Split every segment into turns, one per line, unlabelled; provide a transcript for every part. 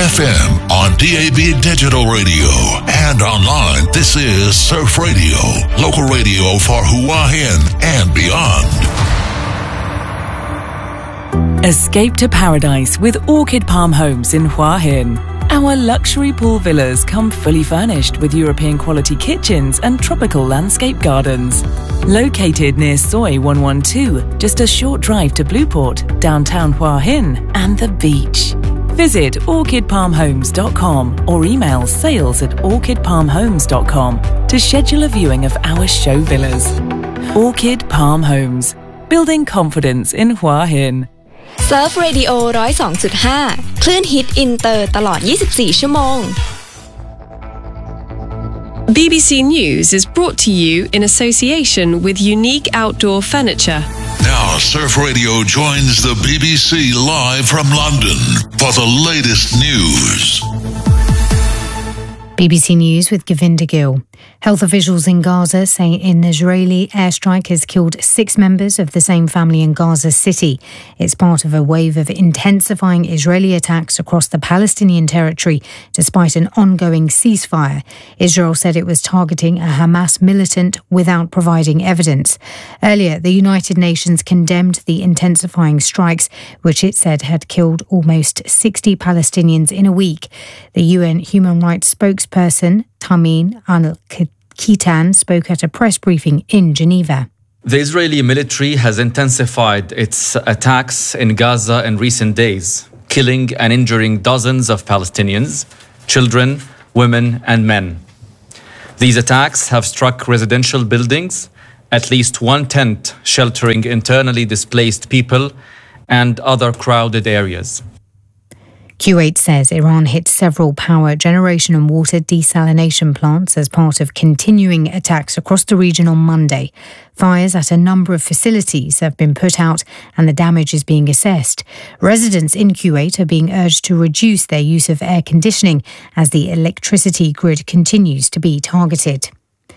FM on DAB Digital Radio and online. This is Surf Radio, local radio for Hua Hin and beyond.
Escape to paradise with Orchid Palm Homes in Hua Hin. Our luxury pool villas come fully furnished with European quality kitchens and tropical landscape gardens. Located near Soi 112, just a short drive to Blueport, downtown Hua Hin and the beach. Visit orchidpalmhomes.com or email sales@orchidpalmhomes.com to schedule a viewing of our show villas. Orchid Palm Homes, building confidence in Hua Hin.
Surf Radio 102.5 คลื่นฮิตอินเตอร์ตลอด 24 ชั่วโมง
BBC News is brought to you in association with Unique Outdoor Furniture.
Now, Surf Radio joins the BBC live from London for the latest news.
BBC News with Govinda Gill. Health officials in Gaza say an Israeli airstrike has killed 6 members of the same family in Gaza City. It's part of a wave of intensifying Israeli attacks across the Palestinian territory, despite an ongoing ceasefire. Israel said it was targeting a Hamas militant without providing evidence. Earlier, the United Nations condemned the intensifying strikes, which it said had killed almost 60 Palestinians in a week. The UN human rights spokesperson, Tamim Al-Kitan, spoke at a press briefing in Geneva.
The Israeli military has intensified its attacks in Gaza in recent days, killing and injuring dozens of Palestinians, children, women, and men. These attacks have struck residential buildings, at least one tent sheltering internally displaced people, and other crowded areas.
Kuwait says Iran hit several power generation and water desalination plants as part of continuing attacks across the region on Monday. Fires at a number of facilities have been put out and the damage is being assessed. Residents in Kuwait are being urged to reduce their use of air conditioning as the electricity grid continues to be targeted.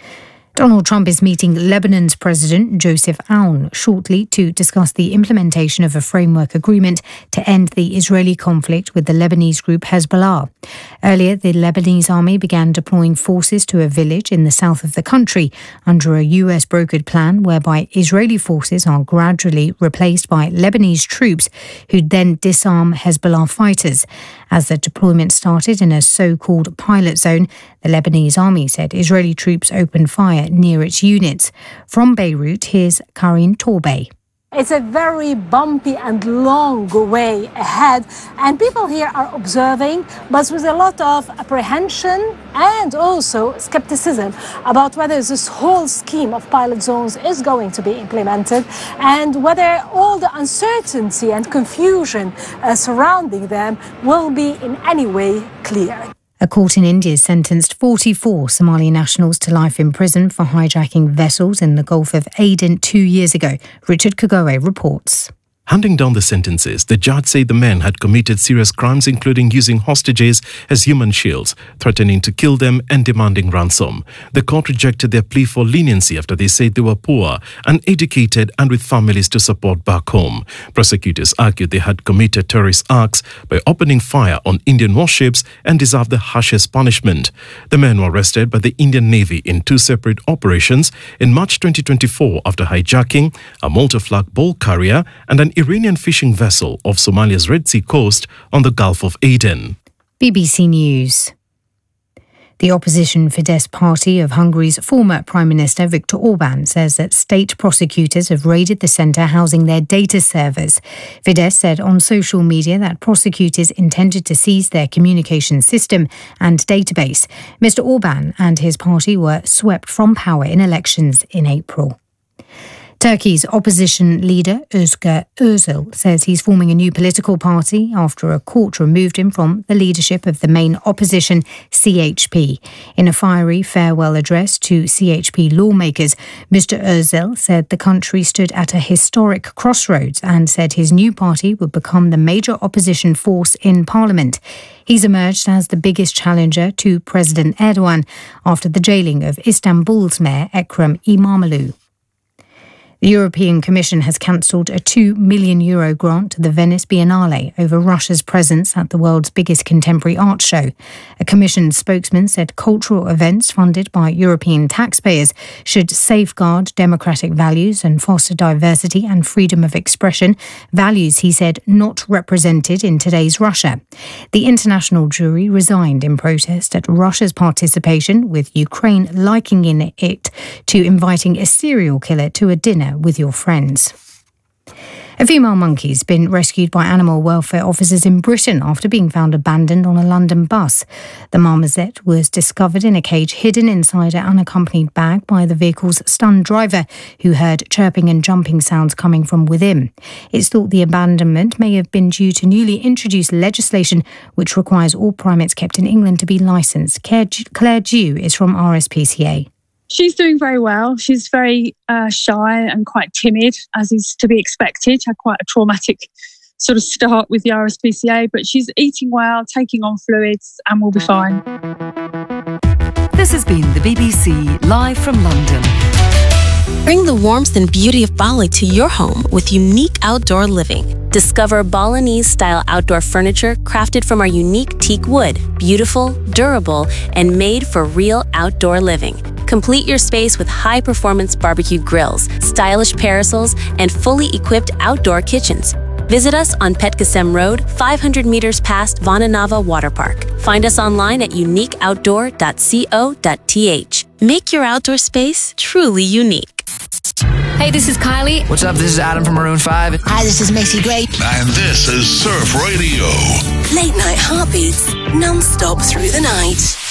Donald Trump is meeting Lebanon's President Joseph Aoun shortly to discuss the implementation of a framework agreement to end the Israeli conflict with the Lebanese group Hezbollah. Earlier, the Lebanese army began deploying forces to a village in the south of the country under a US brokered plan whereby Israeli forces are gradually replaced by Lebanese troops who then disarm Hezbollah fighters. As the deployment started in a so-called pilot zone, the Lebanese army said Israeli troops opened fire near its units. From Beirut, here's Karine Torbey.
It's a very bumpy and long way ahead, and people here are observing, but with a lot of apprehension and also skepticism about whether this whole scheme of pilot zones is going to be implemented and whether all the uncertainty and confusion surrounding them will be in any way clear.
A court in India sentenced 44 Somali nationals to life in prison for hijacking vessels in the Gulf of Aden 2 years ago. Richard Kagoe reports.
Handing down the sentences, the judge said the men had committed serious crimes including using hostages as human shields, threatening to kill them and demanding ransom. The court rejected their plea for leniency after they said they were poor, uneducated and with families to support back home. Prosecutors argued they had committed terrorist acts by opening fire on Indian warships and deserved the harshest punishment. The men were arrested by the Indian Navy in 2 separate operations in March 2024 after hijacking a Malta-flag bulk carrier and an Iranian fishing vessel off Somalia's Red Sea coast on the Gulf of Aden.
BBC News. The opposition Fidesz party of Hungary's former Prime Minister Viktor Orbán says that state prosecutors have raided the centre housing their data servers. Fidesz said on social media that prosecutors intended to seize their communication system and database. Mr. Orbán and his party were swept from power in elections in April. Turkey's opposition leader Özgür Özel says he's forming a new political party after a court removed him from the leadership of the main opposition, CHP. In a fiery farewell address to CHP lawmakers, Mr. Özel said the country stood at a historic crossroads and said his new party would become the major opposition force in parliament. He's emerged as the biggest challenger to President Erdogan after the jailing of Istanbul's mayor Ekrem İmamoğlu. The European Commission has cancelled a €2 million grant to the Venice Biennale over Russia's presence at the world's biggest contemporary art show. A Commission spokesman said cultural events funded by European taxpayers should safeguard democratic values and foster diversity and freedom of expression, values, he said, not represented in today's Russia. The international jury resigned in protest at Russia's participation, with Ukraine likening it to inviting a serial killer to a dinner with your friends. A female monkey's been rescued by animal welfare officers in Britain after being found abandoned on a London bus. The marmoset was discovered in a cage hidden inside an unaccompanied bag by the vehicle's stunned driver, who heard chirping and jumping sounds coming from within. It's thought the abandonment may have been due to newly introduced legislation which requires all primates kept in England to be licensed. Claire Dew is from RSPCA.
She's doing very well. She's very shy and quite timid, as is to be expected. Had quite a traumatic sort of start with the RSPCA, but she's eating well, taking on fluids, and will be fine.
This has been the BBC live from London.
Bring the warmth and beauty of Bali to your home with unique outdoor living. Discover Balinese-style outdoor furniture crafted from our unique teak wood, beautiful, durable, and made for real outdoor living. Complete your space with high-performance barbecue grills, stylish parasols, and fully equipped outdoor kitchens. Visit us on Petkasem Road, 500 meters past Vananava Water Park. Find us online at uniqueoutdoor.co.th. Make your outdoor space truly unique.
Hey, this is Kylie.
What's up? This is Adam from Maroon 5.
Hi, this is Macy Gray.
And this is Surf Radio.
Late night heartbeats, non-stop through the night.